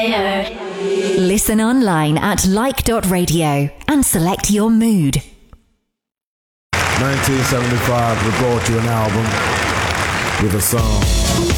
Listen online at like.radio and select your mood. 1975, we brought you an album with a song.